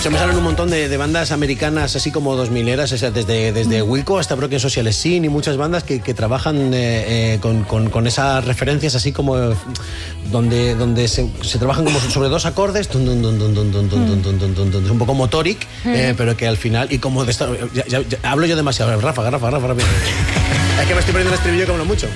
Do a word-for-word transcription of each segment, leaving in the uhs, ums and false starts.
Se me salen un montón de, de bandas americanas así como dos mileras, o sea, desde, desde Wilco hasta Broken Social Scene y muchas bandas que, que trabajan eh, eh, con, con, con esas referencias así como eh, donde, donde se, se trabajan como sobre dos acordes, dun, dun, dun, dun, dun, dun, dun, dun, dun, dun, dun, un poco motoric, eh, pero que al final, y como de esta, ya, ya, ya, hablo yo demasiado, Rafa, Rafa, Rafa, Rafa. Es que me estoy poniendo el estribillo como lo mucho.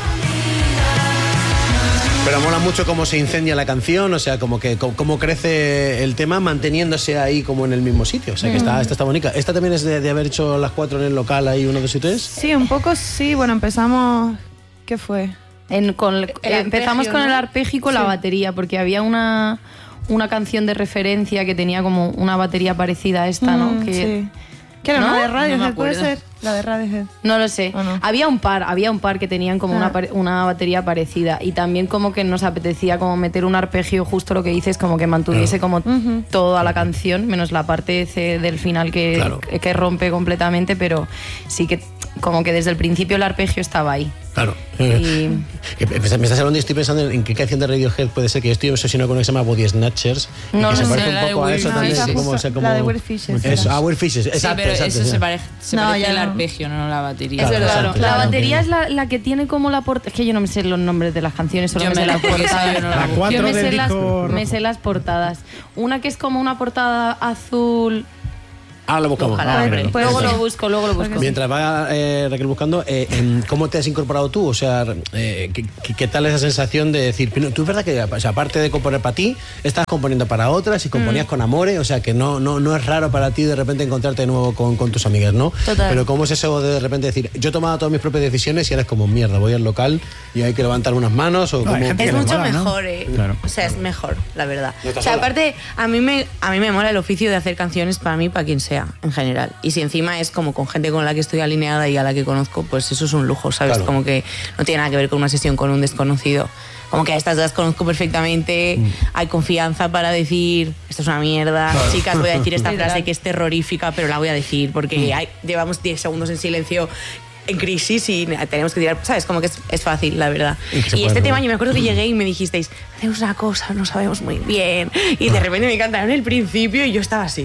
Pero mola mucho cómo se incendia la canción, o sea, como que cómo crece el tema manteniéndose ahí como en el mismo sitio. O sea, que esta, esta está bonita. ¿Esta también es de, de haber hecho las cuatro en el local ahí, uno, dos y tres? Sí, un poco sí. Bueno, empezamos... ¿Qué fue? En, con, el empezamos arpegio, con ¿no? el arpegio y con sí. la batería, porque había una, una canción de referencia que tenía como una batería parecida a esta, ¿no? Mm, que, sí. ¿Qué era? ¿no? ¿Una de Radiohead No puede ser? La de Radiohead. No lo sé. No? Había un par, había un par que tenían como ah. una, una batería parecida y también como que nos apetecía como meter un arpegio, justo lo que dices, como que mantuviese como uh-huh. toda la canción, menos la parte C del final que, claro. que, que rompe completamente, pero sí que como que desde el principio el arpegio estaba ahí. Claro. Y... Me estás hablando y estoy pensando en qué canción de Radiohead puede ser, que yo estoy obsesionado con una que se llama Body Snatchers. No, que no se parece sé, un poco a eso no, también. esa Como, justo, o sea, como, la de Weird Fishes. Eso, ah, Weird Fishes. Exacto, sí, pero exacto, eso sí. se parece, se no, parece ya el no. arpegio, no la batería. Es Claro, verdad. exacto, La claro. batería es la, la que tiene como la portada. Es que yo no me sé los nombres de las canciones, solo Yo me me sé la las sé, portadas. yo no la La busco. cuatro Yo me del sé, las, disco me sé las portadas. Una que es como una portada azul. Ah, lo buscamos. Ojalá, Ah, hombre. bueno. Luego lo busco, luego lo busco. Mientras va eh, Raquel buscando, eh, en, ¿cómo te has incorporado tú? O sea, eh, ¿qué, qué tal esa sensación de decir, tú es verdad que, o sea, aparte de componer para ti, estás componiendo para otras y componías mm. con Amore, o sea, que no, no, no es raro para ti de repente encontrarte de nuevo con, con tus amigas, ¿no? Total. Pero ¿cómo es eso de de repente decir, yo he tomado todas mis propias decisiones y ahora es como, mierda, voy al local y hay que levantar unas manos? O No, como, hay gente Es que mucho mola, ¿no? mejor, ¿eh? Claro. O sea, es mejor, la verdad. No estás O sea, sola. aparte, a mí, me, a mí me mola el oficio de hacer canciones para mí, para quien sea, en general. Y si encima es como con gente con la que estoy alineada y a la que conozco, pues eso es un lujo, ¿sabes? Claro. Como que no tiene nada que ver con una sesión con un desconocido. Como que a estas las conozco perfectamente, mm. hay confianza para decir, esto es una mierda, claro. Chicas, voy a decir esta frase que es terrorífica, pero la voy a decir porque mm. hay, llevamos diez segundos en silencio en crisis y tenemos que tirar, ¿sabes? Como que es, es fácil, la verdad. Y, y este tema, yo me acuerdo que llegué y me dijisteis, hacemos una cosa, no sabemos muy bien. Y de repente me cantaron el principio y yo estaba así.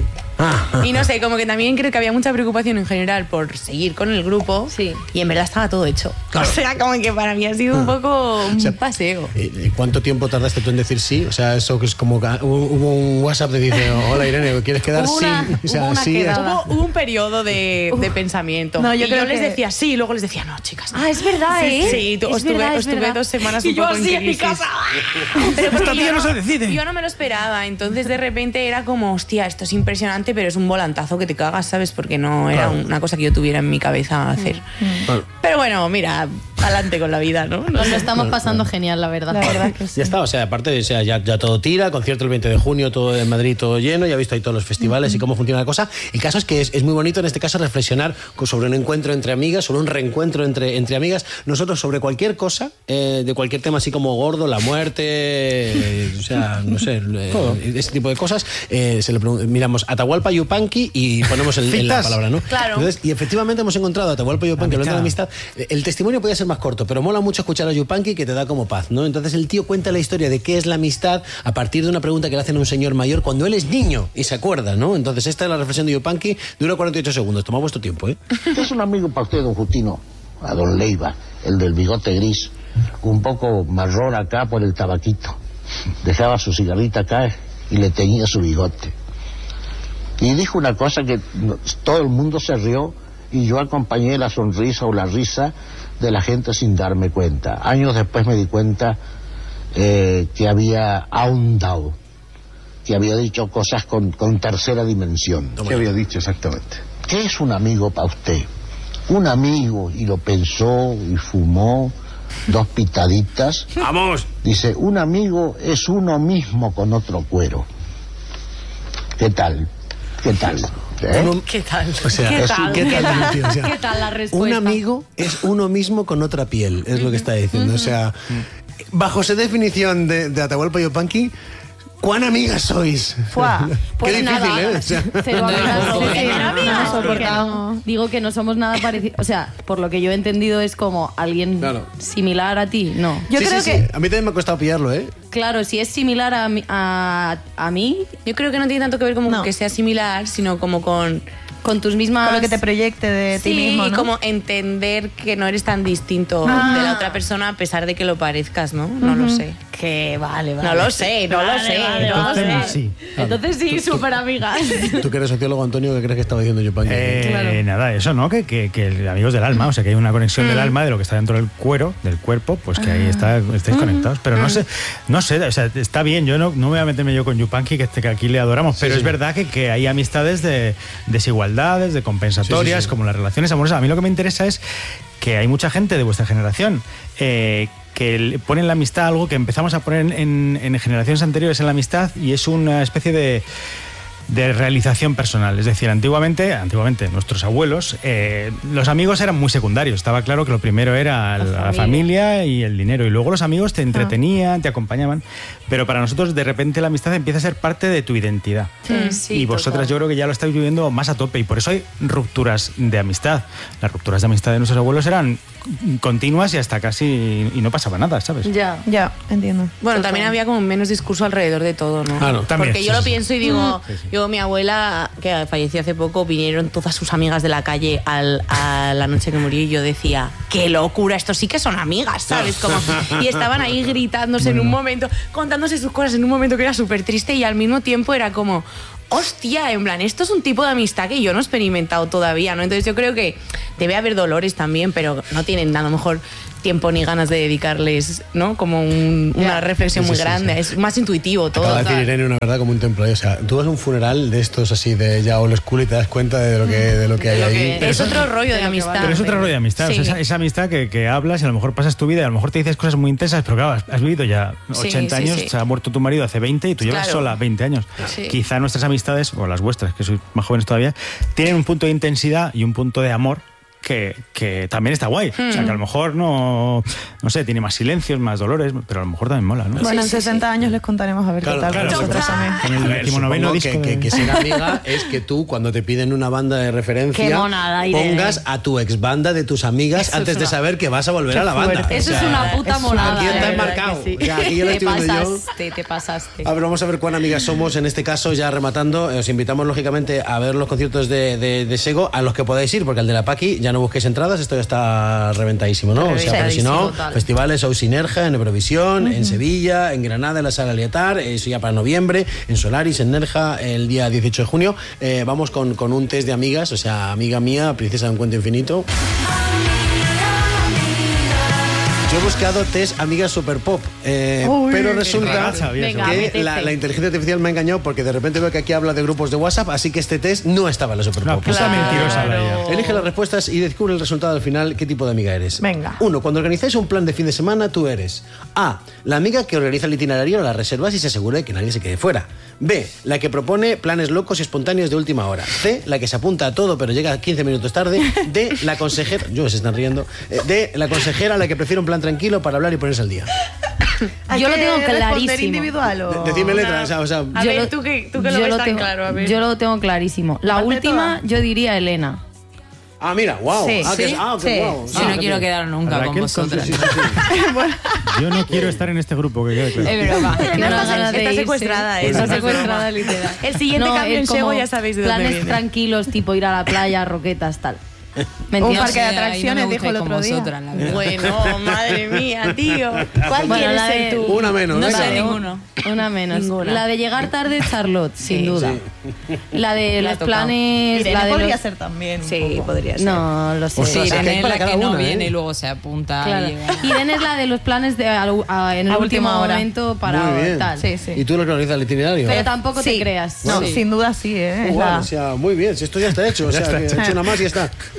Y no sé, como que también creo que había mucha preocupación en general por seguir con el grupo. Sí. Y en verdad estaba todo hecho. Claro. O sea, como que para mí ha sido un poco un o sea, paseo. ¿Y cuánto tiempo tardaste tú en decir sí? O sea, eso que es como que hubo un WhatsApp que dice, hola Irene, ¿quieres quedar? Hubo una, sí. O sea, hubo una sí. quedada. Hubo, hubo un periodo de, de pensamiento. No, yo y creo yo les que... decía sí, y luego les decía no, chicas. No. Ah, es verdad, Sí, ¿eh? sí, tú, es estuve, verdad, es estuve verdad. dos semanas y un yo poco así en en mi crisis. casa. Pero Esta porque tía yo no se decide. Yo no me lo esperaba, entonces de repente era como, hostia, esto es impresionante, pero es un volantazo que te cagas, ¿sabes? Porque no era Claro. una cosa que yo tuviera en mi cabeza hacer. Claro. Pero bueno, mira, adelante con la vida, ¿no? Nos lo estamos pasando genial, la verdad. La verdad que sí. Ya está, o sea, aparte, o sea, ya, ya todo tira, concierto el veinte de junio, todo en Madrid, todo lleno, ya he visto ahí todos los festivales uh-huh. y cómo funciona la cosa. El caso es que es, es muy bonito en este caso reflexionar sobre un encuentro entre amigas, sobre un reencuentro entre, entre amigas. Nosotros sobre cualquier cosa, eh, de cualquier tema así como gordo, la muerte, eh, o sea, no sé, eh, ese tipo de cosas, eh, se le pregun- miramos Atahualpa Yupanqui y ponemos el, en la palabra, ¿no? Claro. Entonces, y efectivamente hemos encontrado a Atahualpa Yupanqui hablando de amistad. El testimonio podía ser más corto, pero mola mucho escuchar a Yupanqui que te da como paz, ¿no? Entonces el tío cuenta la historia de qué es la amistad a partir de una pregunta que le hacen a un señor mayor cuando él es niño y se acuerda, ¿no? Entonces esta es la reflexión de Yupanqui, dura cuarenta y ocho segundos, toma vuestro tiempo, ¿eh? ¿Qué es un amigo para usted, don Justino? A don Leiva, el del bigote gris, un poco marrón acá por el tabaquito. Dejaba su cigarrita acá y le teñía su bigote. Y dijo una cosa que todo el mundo se rió y yo acompañé la sonrisa o la risa de la gente sin darme cuenta. Años después me di cuenta eh, que había ahondado, que había dicho cosas con, con tercera dimensión. ¿Qué había dicho exactamente? ¿Qué es un amigo para usted? Un amigo, y lo pensó y fumó dos pitaditas. ¡Vamos! Dice, un amigo es uno mismo con otro cuero. ¿Qué tal? ¿Qué tal? ¿Eh? Uno- ¿Qué tal? O sea, ¿Qué es- tal? ¿qué ¿Qué tal, tal? tío? O sea, ¿Qué tal la respuesta? Un amigo es uno mismo con otra piel, es lo que está diciendo. O sea, bajo esa definición de, de Atahualpa Yupanqui, ¿Cuán amigas sois? Fuá. Pues Qué difícil, nada, ¿eh? O sea, cero amigas, no, sí, no, sí, no, no, amigas, no, porque porque no. no. Digo que no somos nada parecidos. O sea, por lo que yo he entendido es como alguien Claro. similar a ti. No. Yo sí, creo sí, que... sí. A mí también me ha costado pillarlo, ¿eh? Claro, si es similar a, mi- a, a mí, Yo creo que no tiene tanto que ver como No. que sea similar, sino como con... con tus mismas... Con lo que te proyecte de ti Sí, mismo, ¿no? como entender que no eres tan distinto Ah. de la otra persona a pesar de que lo parezcas, ¿no? No lo sé. Que vale, vale. No lo sé, no lo Vale, sé. vale, no lo vale. sé. Entonces, sí. Entonces sí, súper amigas. Tú que eres sociólogo, Antonio, ¿qué crees que estaba diciendo yo, Panqui? Eh, Claro. Nada, eso, ¿no? Que, que, que amigos del alma, o sea, que hay una conexión del alma de lo que está dentro del cuero, del cuerpo, pues que ahí está, estáis conectados. Pero no sé, no sé, o sea, está bien, yo no, no me voy a meterme yo con Yupanqui, que, este, que aquí le adoramos, pero sí. es verdad que, que hay amistades de desigualdades, de compensatorias, Sí, sí, sí. como las relaciones amorosas. A mí lo que me interesa es que hay mucha gente de vuestra generación eh, que le ponen la amistad algo que empezamos a poner en, en generaciones anteriores en la amistad y es una especie de de realización personal. Es decir, antiguamente, antiguamente nuestros abuelos, eh, los amigos eran muy secundarios. Estaba claro que lo primero era la, la familia. familia y el dinero. Y luego los amigos te entretenían, te acompañaban. Pero para nosotros, de repente, la amistad empieza a ser parte de tu identidad. Sí, sí, y vosotras total. yo creo que ya lo estáis viviendo más a tope. Y por eso hay rupturas de amistad. Las rupturas de amistad de nuestros abuelos eran continuas y hasta casi... y no pasaba nada, ¿sabes? Ya. Ya, entiendo. Bueno, Total. también había como menos discurso alrededor de todo, ¿no? Ah, no. También, Porque yo sí, lo sí. pienso y digo, yo, mi abuela, que falleció hace poco, vinieron todas sus amigas de la calle al, a la noche que murió y yo decía, qué locura, estos sí que son amigas, ¿sabes? Como, y estaban ahí gritándose en un momento, contándose sus cosas en un momento que era súper triste y al mismo tiempo era como... Hostia, en plan, esto es un tipo de amistad que yo no he experimentado todavía, ¿no? Entonces yo creo que debe haber dolores también, pero no tienen a lo mejor tiempo ni ganas de dedicarles, ¿no? Como un- una reflexión Sí, muy sí, sí, grande, sí. es más intuitivo todo. Acaba de decir tal. Irene una verdad como un templo. ¿eh? O sea, tú vas a un funeral de estos así de ya old school y te das cuenta de lo que, de lo que hay Lo ahí. que- Pero es otro rollo de amistad. Pero es otro rollo de amistad, Sí. o sea, esa, esa amistad que, que hablas y a lo mejor pasas tu vida y a lo mejor te dices cosas muy intensas, pero claro, has, has vivido ya Sí, ochenta sí, años, sí. se ha muerto tu marido hace veinte y tú llevas Claro. sola veinte años. Sí. Quizá nuestras amistades, o las vuestras, que sois más jóvenes todavía, tienen un punto de intensidad y un punto de amor que, que también está guay. O sea, que a lo mejor no, no sé, tiene más silencios, más dolores, pero a lo mejor también mola, ¿no? Bueno, en sí, sesenta años les contaremos a ver Claro, qué tal claro, con nosotros pero- también. Con el A ver, decimonoveno supongo disco que, de- que, que ser amiga es que tú, cuando te piden una banda de referencia, Qué monada, Irene. pongas a tu ex banda de tus amigas Eso antes es de una- saber que vas a volver a la banda. fuerte. Eso O es sea, una puta es una- monada. aquí está de verdad enmarcado. que sí. O sea, aquí ya lo Te estoy viendo yo. pasaste, te pasaste. A ver, vamos a ver cuán amigas somos en este caso, ya rematando. eh, Os invitamos, lógicamente, a ver los conciertos de, de, de Sego, a los que podáis ir, porque al de la Paqui ya no busquéis entradas, esto ya está reventadísimo, ¿no? O sea, pero si no, Reventadísimo, total. festivales o Sinergia, en Eurovisión, en Sevilla, en Granada, en la Sala Lietar, eso ya para noviembre, en Solaris, en Nerja, el día dieciocho de junio. Eh, vamos con, con un test de amigas, o sea, amiga mía, princesa de un cuento infinito. Yo he buscado test amigas super pop, eh, Uy, pero qué resulta raraza había, Venga, que apetece. la, la inteligencia artificial me ha engañado porque de repente veo que aquí habla de grupos de WhatsApp, así que este test no estaba en la super Una pop. puta mentirosa la ella. Elige las respuestas y descubre el resultado al final. ¿Qué tipo de amiga eres? Venga. Uno, cuando organizáis un plan de fin de semana, tú eres A, la amiga que organiza el itinerario, las reservas y se asegura de que nadie se quede fuera. B, la que propone planes locos y espontáneos de última hora. C, la que se apunta a todo pero llega quince minutos tarde. D, la consejera... Yo, se están riendo. Eh, D, la consejera, la que prefiere un plan tranquilo para hablar y ponerse al día. ¿Hay Yo lo que tengo responder clarísimo. individual o...? De- Decidme letras, o sea, o sea, A Yo ver, lo- tú que, tú que lo yo ves tan tengo, claro, a ver. Yo lo tengo clarísimo. La Aparte de última, todas. yo diría Elena. Ah, mira, wow. Sí, ah, que, sí, ah, que sí. guau. Yo Ah, no que quiero bien. quedar nunca Raquel, con vosotras. Sí, sí, sí, sí. Yo no quiero estar en este grupo, que quede claro. Es broma. Que no No, da ganas de está irse. secuestrada, Pues esa sí. es secuestrada, broma. literal. El siguiente cambio es en Sego como ya sabéis de dónde planes viene. tranquilos, tipo ir a la playa, roquetas, tal. Mentira. Un parque de ahí no me atracciones, gusta dijo ir el con otro día. vosotras, la verdad. Bueno, madre mía, tío. ¿Cuál Bueno, quieres la ser de- tú? Una menos, No venga. sé ninguno. Una menos. Ninguna. La de llegar tarde, Charlotte, sin duda. La de La los ha tocado. planes. Irene la de podría los- ser también. un Sí, poco. podría ser. No, lo sé. Pues Sí, o sea, que hay Irene es para la cada que no una, ¿eh? viene y luego se apunta Claro. y llega. Irene es la de los planes de, a- a- en el A último última hora. momento para Muy bien. tal. Sí, sí. ¿Y tú lo que organizas el itinerario? Pero tampoco te Sí. creas. No, Sí. sin duda sí, ¿eh? Es Bueno, la- o sea, muy bien, si esto ya está hecho, o sea, está que hecho. he hecho nada más y ya está.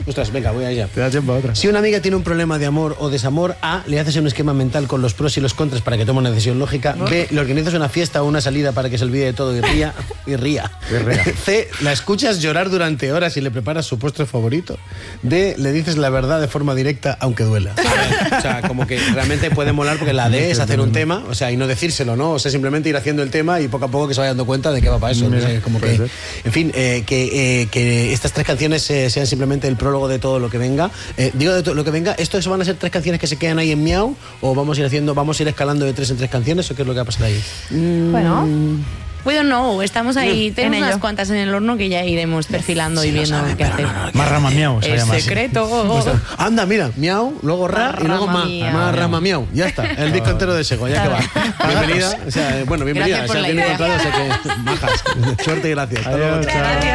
Ostras, venga, voy allá. Te da tiempo a otra. Si una amiga tiene un problema de amor o desamor, A, le haces un esquema mental con los pros y los contras para que tome una decisión lógica. B, le organizas una fiesta o una salida para que se olvide de todo y ría. Y ría. C, la escuchas llorar durante horas y le preparas su postre favorito. D, le dices la verdad de forma directa, aunque duela. A ver, o sea, como que realmente puede molar porque la D es hacer un tema, o sea, y no decírselo, ¿no? O sea, simplemente ir haciendo el tema y poco a poco que se vaya dando cuenta de que va para eso. No sé, como que, en fin, eh, que, eh, que estas tres canciones eh, sean simplemente el prólogo de todo lo que venga. Eh, digo de todo lo que venga, ¿esto van a ser tres canciones que se quedan ahí en Miau? ¿O vamos a ir haciendo, vamos a ir escalando de tres en tres canciones? ¿O qué es lo que va a pasar ahí? Mm, Bueno. Bueno, no, estamos ahí, En tenemos unas ello. cuantas en el horno que ya iremos perfilando y viendo qué hacer. Más rama miau, se El llama así. secreto. Anda, mira, Miau, luego Ra y luego Rama Ma, Miau. Ma, Rama Miau. Ya está, el disco entero de Sego, ya que va. Bienvenida, o sea, bueno, bienvenida, Gracias o sea, por la bien idea. encontrado, o sea que majas. Suerte y gracias. Hasta luego. Adiós, chao.